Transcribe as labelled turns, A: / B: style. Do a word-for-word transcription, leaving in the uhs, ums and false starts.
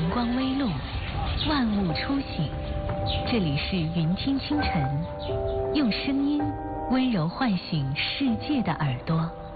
A: 光微露，万物初醒。这里是云听清晨，用声音温柔唤醒世界的耳朵。